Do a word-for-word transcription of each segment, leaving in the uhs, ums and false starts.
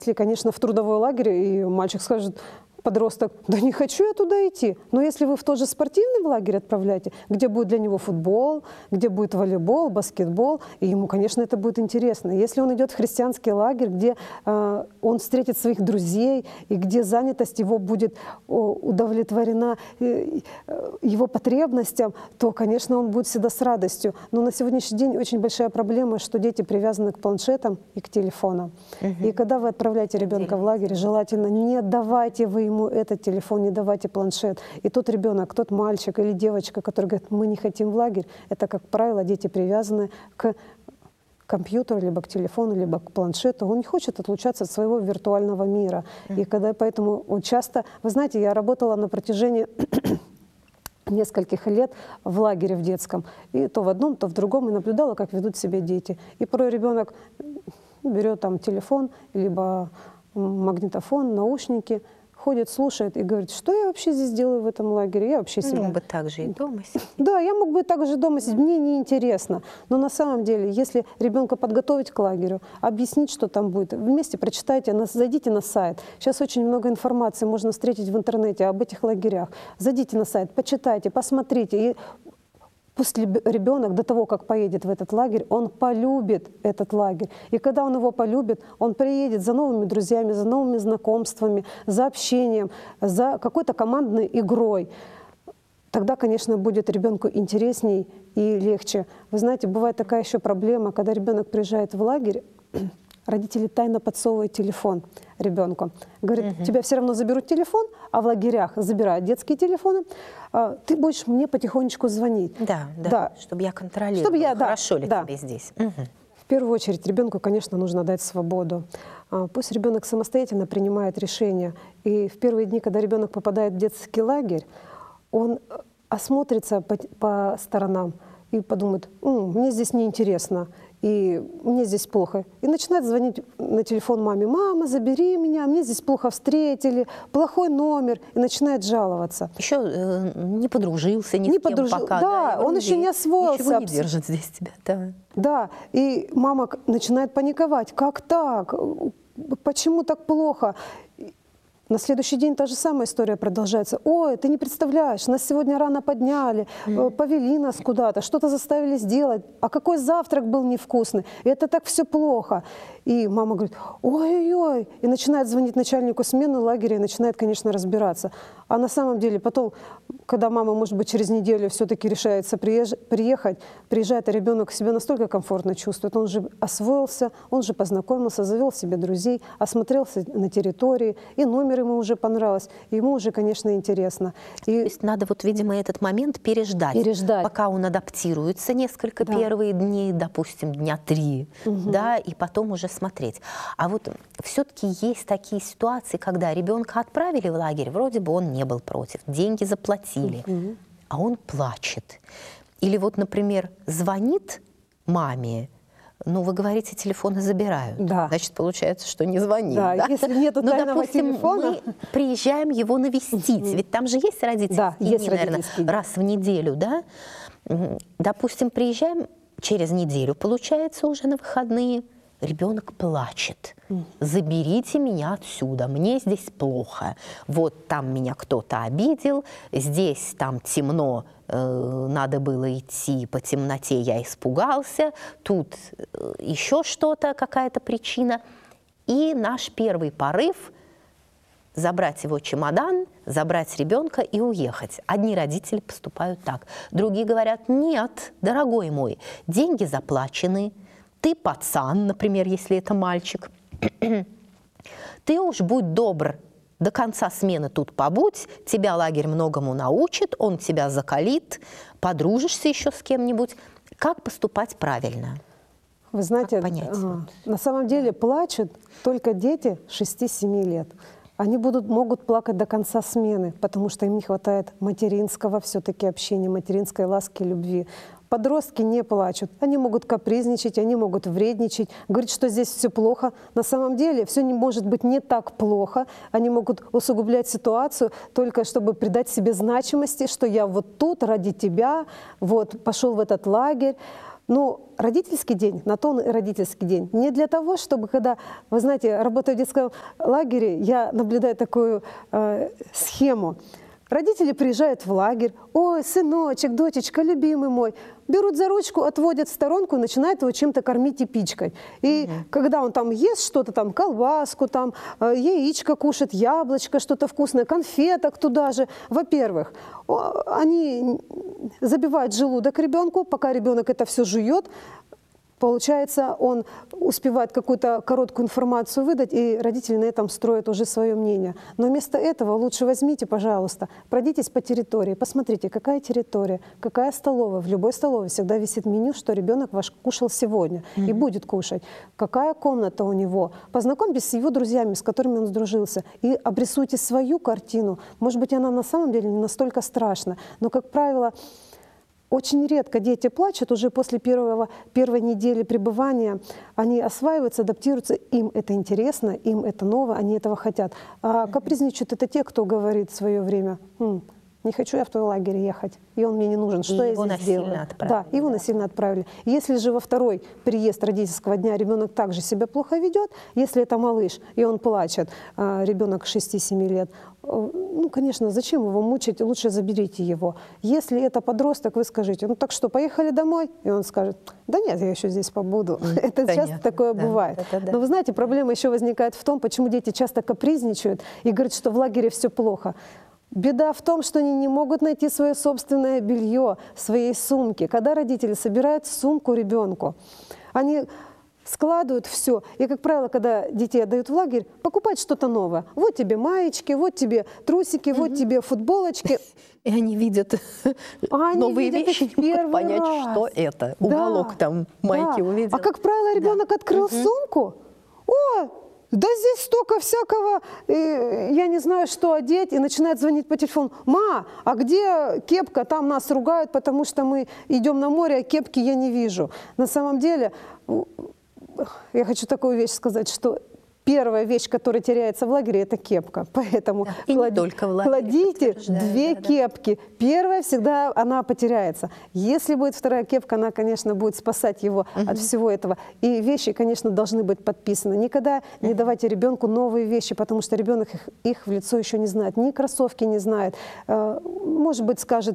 Если, конечно, в трудовой лагерь, и мальчик скажет, подросток, да не хочу я туда идти. Но если вы в тот же спортивный лагерь отправляете, где будет для него футбол, где будет волейбол, баскетбол, и ему, конечно, это будет интересно. Если он идет в христианский лагерь, где э, он встретит своих друзей, и где занятость его будет о, удовлетворена э, э, его потребностям, то, конечно, он будет всегда с радостью. Но на сегодняшний день очень большая проблема, что дети привязаны к планшетам и к телефонам. Угу. И когда вы отправляете ребенка в лагерь, желательно не отдавайте вы ему этот телефон, не давайте планшет. И тот ребенок, тот мальчик или девочка, который говорит, мы не хотим в лагерь, это, как правило, дети привязаны к компьютеру, либо к телефону, либо к планшету. Он не хочет отлучаться от своего виртуального мира. И когда поэтому он часто... Вы знаете, я работала на протяжении нескольких лет в лагере в детском. И то в одном, то в другом. И наблюдала, как ведут себя дети. И порой ребенок берет там телефон, либо магнитофон, наушники, ходит, слушает и говорит, что я вообще здесь делаю в этом лагере? Я вообще себя... Мог бы так же и дома сидеть. Да, я мог бы так же дома сидеть, мне неинтересно. Но на самом деле, если ребенка подготовить к лагерю, объяснить, что там будет, вместе прочитайте, зайдите на сайт. Сейчас очень много информации можно встретить в интернете об этих лагерях. Зайдите на сайт, почитайте, посмотрите. И пусть ребенок до того, как поедет в этот лагерь, он полюбит этот лагерь. И когда он его полюбит, он приедет за новыми друзьями, за новыми знакомствами, за общением, за какой-то командной игрой. Тогда, конечно, будет ребенку интересней и легче. Вы знаете, бывает такая еще проблема, когда ребенок приезжает в лагерь, родители тайно подсовывают телефон ребенку. Говорят, угу. тебя все равно заберут телефон, а в лагерях забирают детские телефоны. Ты будешь мне потихонечку звонить. Да, да, да. Чтобы я контролировала, чтобы я, хорошо да, ли да. тебе здесь. Угу. В первую очередь ребенку, конечно, нужно дать свободу. Пусть ребенок самостоятельно принимает решения. И в первые дни, когда ребенок попадает в детский лагерь, он осмотрится по, по сторонам и подумает, М, мне здесь неинтересно, и мне здесь плохо. И начинает звонить на телефон маме, мама, забери меня, мне здесь плохо встретили, плохой номер, и начинает жаловаться. Еще э, не подружился ни не с кем подружил, пока. Да, да, он еще не освоился. Ничего не держит здесь тебя. Да. Да, и мама начинает паниковать. Как так? Почему так плохо? На следующий день та же самая история продолжается. Ой, ты не представляешь, нас сегодня рано подняли, mm. повели нас куда-то, что-то заставили сделать, а какой завтрак был невкусный, и это так все плохо. И мама говорит, ой-ой-ой, и начинает звонить начальнику смены лагеря, и начинает, конечно, разбираться. А на самом деле потом, когда мама, может быть, через неделю все-таки решается приехать, приезжает, а ребенок себя настолько комфортно чувствует, он же освоился, он же познакомился, завел себе друзей, осмотрелся на территории, и номер ему уже понравилось, ему уже, конечно, интересно. И... То есть надо вот, видимо, этот момент переждать, переждать. пока он адаптируется несколько да. первые дни, допустим, дня три, угу. да, и потом уже смотреть. А вот все-таки есть такие ситуации, когда ребенка отправили в лагерь, вроде бы он не был против, деньги заплатили, угу. а он плачет. Или вот, например, звонит маме, ну, вы говорите, телефоны забирают. Да. Значит, получается, что не звонит. Да, да? Если нет ну, тайного допустим, телефона... мы приезжаем его навестить. Ведь там же есть родительские да, дни, есть наверное, родительские. раз в неделю, да? Допустим, приезжаем через неделю, получается, уже на выходные. Ребенок плачет. Заберите меня отсюда, мне здесь плохо. Вот там меня кто-то обидел, здесь там темно, э, надо было идти по темноте, я испугался, тут э, еще что-то, какая-то причина. И наш первый порыв – забрать его чемодан, забрать ребенка и уехать. Одни родители поступают так, другие говорят, нет, дорогой мой, деньги заплачены, ты пацан, например, если это мальчик, ты уж будь добр, до конца смены тут побудь, тебя лагерь многому научит, он тебя закалит, подружишься еще с кем-нибудь. Как поступать правильно? Вы знаете, понять? На самом деле плачут только дети шести-семи лет. Они будут, могут плакать до конца смены, потому что им не хватает материнского все-таки общения, материнской ласки, любви. Подростки не плачут, они могут капризничать, они могут вредничать, говорить, что здесь все плохо. На самом деле все не может быть не так плохо, они могут усугублять ситуацию только чтобы придать себе значимости, что я вот тут ради тебя, вот пошел в этот лагерь. Но родительский день, на то он и родительский день. Не для того, чтобы, когда, вы знаете, работая в детском лагере, я наблюдаю такую э, схему. Родители приезжают в лагерь, ой, сыночек, дочечка, любимый мой, берут за ручку, отводят в сторонку и начинают его чем-то кормить и пичкать. И угу. когда он там ест что-то, там колбаску, там яичко кушает, яблочко, что-то вкусное, конфеток туда же. Во-первых, они забивают желудок ребенку, пока ребенок это все жует. Получается, он успевает какую-то короткую информацию выдать, и родители на этом строят уже свое мнение. Но вместо этого лучше возьмите, пожалуйста, пройдитесь по территории, посмотрите, какая территория, какая столовая. В любой столовой всегда висит меню, что ребенок ваш кушал сегодня mm-hmm. и будет кушать. Какая комната у него. Познакомьтесь с его друзьями, с которыми он сдружился, и обрисуйте свою картину. Может быть, она на самом деле не настолько страшна, но, как правило, очень редко дети плачут, уже после первого, первой недели пребывания они осваиваются, адаптируются, им это интересно, им это ново, они этого хотят. А капризничают это те, кто говорит в свое время, «М, не хочу я в твой лагерь ехать, и он мне не нужен, что и я его здесь делаю?» Да, его да. насильно отправили. Если же во второй приезд родительского дня ребенок также себя плохо ведет, если это малыш, и он плачет, ребенок шести-семи лет, ну, конечно, зачем его мучить, лучше заберите его. Если это подросток, вы скажите, ну так что, поехали домой? И он скажет, да нет, я еще здесь побуду. Это часто такое бывает. Но вы знаете, проблема еще возникает в том, почему дети часто капризничают и говорят, что в лагере все плохо. Беда в том, что они не могут найти свое собственное белье в своей сумке. Когда родители собирают сумку ребенку, они складывают все. И, как правило, когда детей отдают в лагерь, покупать что-то новое. Вот тебе маечки, вот тебе трусики, угу. вот тебе футболочки. И они видят они новые видят вещи, не могут понять, раз. что это. Да, Уголок там майки да. увидел. А, как правило, ребенок да. открыл угу. сумку. О, да здесь столько всякого, я не знаю, что одеть, и начинает звонить по телефону. Ма, а где кепка? Там нас ругают, потому что мы идем на море, а кепки я не вижу. На самом деле, я хочу такую вещь сказать, что первая вещь, которая теряется в лагере, это кепка. Поэтому да, и клад... не только в лагере, кладите две да, кепки. Да. Первая всегда она потеряется. Если будет вторая кепка, она, конечно, будет спасать его угу. от всего этого. И вещи, конечно, должны быть подписаны. Никогда угу. не давайте ребенку новые вещи, потому что ребенок их, их в лицо еще не знает. Ни кроссовки не знает. Может быть, скажет...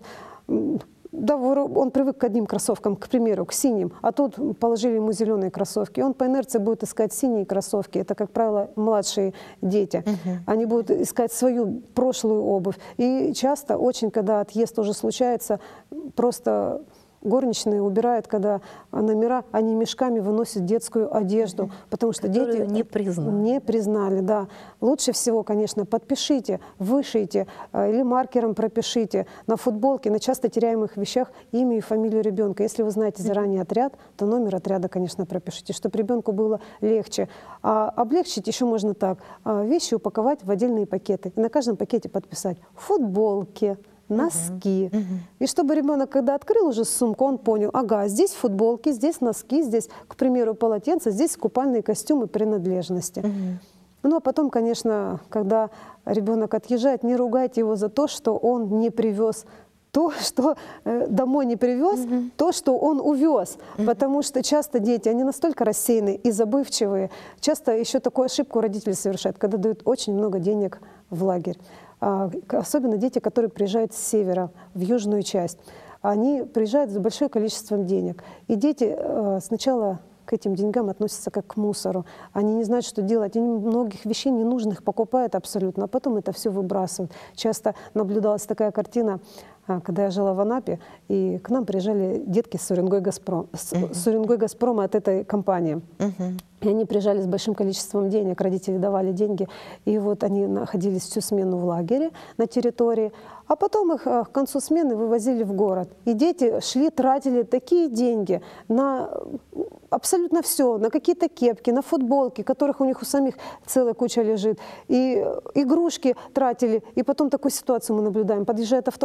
Да, он привык к одним кроссовкам, к примеру, к синим, а тут положили ему зеленые кроссовки. И он по инерции будет искать синие кроссовки. Это, как правило, младшие дети. Uh-huh. Они будут искать свою прошлую обувь. И часто, очень, когда отъезд уже случается, просто... горничные убирают, когда номера, они мешками выносят детскую одежду, mm-hmm. потому что Которую дети не признали. не признали, да. Лучше всего, конечно, подпишите, вышейте или маркером пропишите на футболке, на часто теряемых вещах имя и фамилию ребенка. Если вы знаете заранее отряд, то номер отряда, конечно, пропишите, чтобы ребенку было легче. А облегчить еще можно так. Вещи упаковать в отдельные пакеты. И на каждом пакете подписать футболки, носки. Uh-huh. Uh-huh. И чтобы ребенок, когда открыл уже сумку, он понял, ага, здесь футболки, здесь носки, здесь, к примеру, полотенца, здесь купальные костюмы, принадлежности. Uh-huh. Ну, а потом, конечно, когда ребенок отъезжает, не ругайте его за то, что он не привез то, что э, домой не привез, uh-huh. то, что он увез. Uh-huh. Потому что часто дети, они настолько рассеянные и забывчивые. Часто еще такую ошибку родители совершают, когда дают очень много денег в лагерь. Особенно дети, которые приезжают с севера, в южную часть. Они приезжают с большим количеством денег. И дети сначала к этим деньгам относятся как к мусору. Они не знают, что делать. Они многих вещей ненужных покупают абсолютно, а потом это все выбрасывают. Часто наблюдалась такая картина, когда я жила в Анапе, и к нам приезжали детки с Уренгой-Газпром, uh-huh. с Уренгой-Газпрома от этой компании. Uh-huh. И они приезжали с большим количеством денег, родители давали деньги, и вот они находились всю смену в лагере на территории, а потом их к концу смены вывозили в город. И дети шли, тратили такие деньги на абсолютно все, на какие-то кепки, на футболки, которых у них у самих целая куча лежит, и игрушки тратили. И потом такую ситуацию мы наблюдаем. Подъезжает автобус с детьми,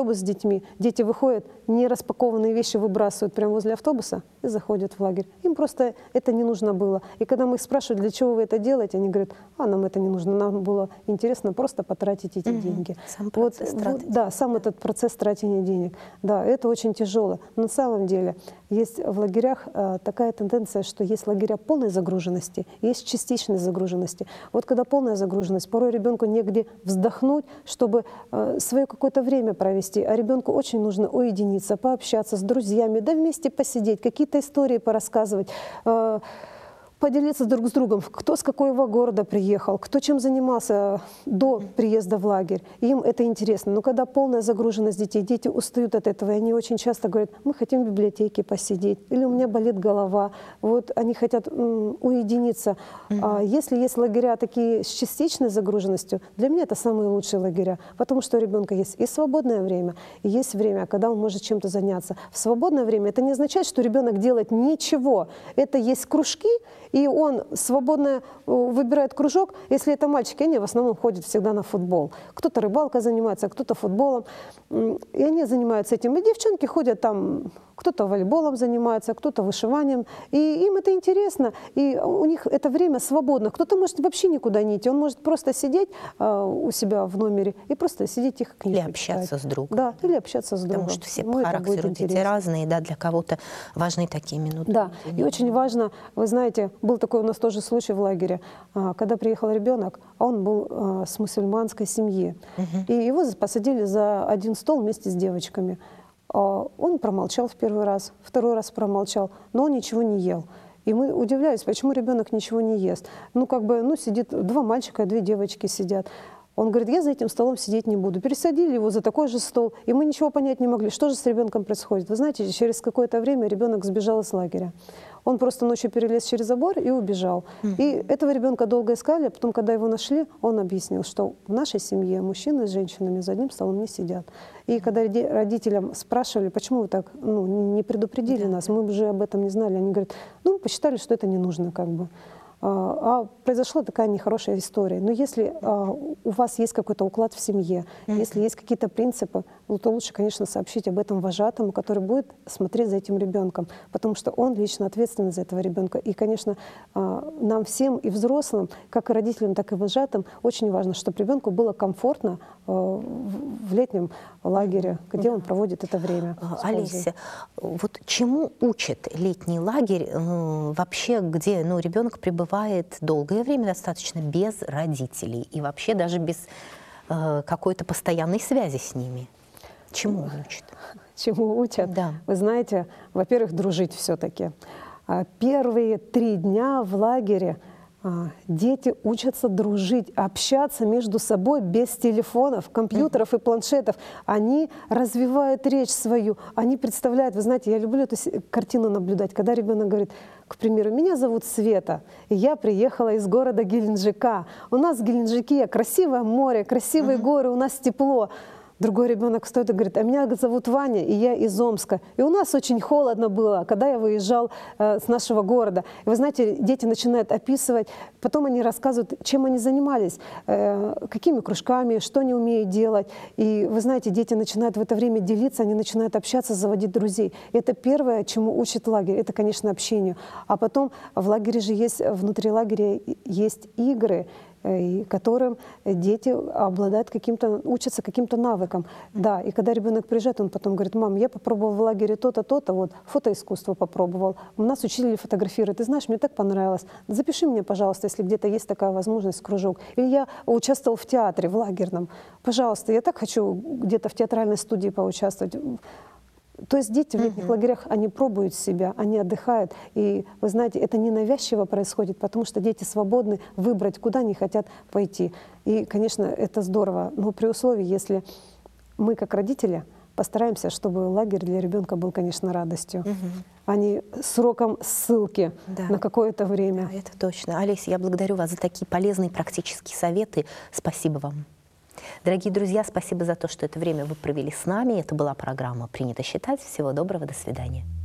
детьми. Дети выходят, не распакованные вещи выбрасывают прямо возле автобуса и заходят в лагерь. Им просто это не нужно было. И когда мы их спрашиваем, для чего вы это делаете, они говорят, а нам это не нужно, нам было интересно просто потратить эти Мгм. деньги. Сам Вот, процесс вот, траты. да, сам этот процесс тратения денег. Да, это очень тяжело. Но на самом деле есть в лагерях а, такая тенденция, что есть лагеря полной загруженности, есть частичной загруженности. Вот когда полная загруженность, порой ребенку негде вздохнуть, чтобы э, свое какое-то время провести, а ребенку очень нужно уединиться, пообщаться с друзьями, да вместе посидеть, какие-то истории порассказывать, э, поделиться друг с другом, кто с какого города приехал, кто чем занимался до приезда в лагерь. Им это интересно. Но когда полная загруженность детей, дети устают от этого, и они очень часто говорят, мы хотим в библиотеке посидеть, или у меня болит голова. Вот они хотят м, уединиться. Mm-hmm. А если есть лагеря такие с частичной загруженностью, для меня это самые лучшие лагеря, потому что у ребенка есть и свободное время, и есть время, когда он может чем-то заняться. В свободное время это не означает, что ребенок делает ничего. Это есть кружки, и он свободно выбирает кружок. Если это мальчики, они в основном ходят всегда на футбол. Кто-то рыбалкой занимается, кто-то футболом. И они занимаются этим. И девчонки ходят там, кто-то волейболом занимается, кто-то вышиванием. И им это интересно. И у них это время свободно. Кто-то может вообще никуда не идти. Он может просто сидеть а, у себя в номере и просто сидеть тихо книжку Или общаться читать. с другом. Да, или общаться с другом. Потому что все Ему по это будет характеру дети интересно. разные, да, для кого-то важны такие минуты. Да, и очень важно, вы знаете, был такой у нас тоже случай в лагере, а, когда приехал ребенок, а он был а, с мусульманской семьи, Мгм. и его посадили за один стол вместе с девочками. А, Он промолчал в первый раз, второй раз промолчал, но он ничего не ел. И мы удивлялись, почему ребенок ничего не ест. Ну, как бы, ну, сидит два мальчика, две девочки сидят. Он говорит, я за этим столом сидеть не буду. Пересадили его за такой же стол, и мы ничего понять не могли, что же с ребенком происходит. Вы знаете, через какое-то время ребенок сбежал из лагеря. Он просто ночью перелез через забор и убежал. Mm-hmm. И этого ребенка долго искали, а потом, когда его нашли, он объяснил, что в нашей семье мужчины с женщинами за одним столом не сидят. И когда родителям спрашивали, почему вы так ну, не предупредили yeah. нас, мы уже об этом не знали, они говорят, ну, посчитали, что это не нужно как бы. А произошла такая нехорошая история. Но если а, у вас есть какой-то уклад в семье, mm-hmm. если есть какие-то принципы, ну, то лучше, конечно, сообщить об этом вожатому, который будет смотреть за этим ребенком, потому что он лично ответственен за этого ребенка. И, конечно, а, нам всем, и взрослым, как и родителям, так и вожатым, очень важно, чтобы ребенку было комфортно а, в летнем лагере, где mm-hmm. он проводит это время. Олеся, вот чему учит летний лагерь э, вообще, где ну, ребенок пребывает долгое время достаточно без родителей и вообще даже без э, какой-то постоянной связи с ними? Чему он учит? Чему учат? Да. Вы знаете, во-первых, дружить все-таки. Первые три дня в лагере дети учатся дружить, общаться между собой без телефонов, компьютеров mm-hmm. и планшетов. Они развивают речь свою, они представляют, вы знаете, я люблю эту картину наблюдать, когда ребенок говорит, к примеру, меня зовут Света, и я приехала из города Геленджика. У нас в Геленджике красивое море, красивые mm-hmm. горы, у нас тепло. Другой ребенок стоит и говорит, а меня зовут Ваня, и я из Омска. И у нас очень холодно было, когда я выезжал э, с нашего города. И вы знаете, дети начинают описывать, потом они рассказывают, чем они занимались, э, какими кружками, что они умеют делать. И вы знаете, дети начинают в это время делиться, они начинают общаться, заводить друзей. И это первое, чему учит лагерь, это, конечно, общению. А потом в лагере же есть, внутри лагеря есть игры, которым дети обладают каким-то, учатся каким-то навыкам. Да, и когда ребенок приезжает, он потом говорит, мам, я попробовал в лагере то-то, то-то, вот, фотоискусство попробовал, у нас учили фотографировать, ты знаешь, мне так понравилось, запиши мне, пожалуйста, если где-то есть такая возможность, кружок. Или я участвовал в театре, в лагерном, пожалуйста, я так хочу где-то в театральной студии поучаствовать. То есть дети в летних uh-huh. лагерях, они пробуют себя, они отдыхают. И вы знаете, это ненавязчиво происходит, потому что дети свободны выбрать, куда они хотят пойти. И, конечно, это здорово, но при условии, если мы, как родители, постараемся, чтобы лагерь для ребенка был, конечно, радостью, uh-huh. а не сроком ссылки да. на какое-то время. Да, это точно. Олеся, я благодарю вас за такие полезные практические советы. Спасибо вам. Дорогие друзья, спасибо за то, что это время вы провели с нами. Это была программа «Принято считать». Всего доброго, до свидания.